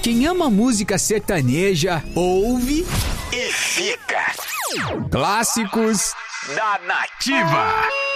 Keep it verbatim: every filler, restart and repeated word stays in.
Quem ama música sertaneja, ouve e fica. Clássicos da Nativa.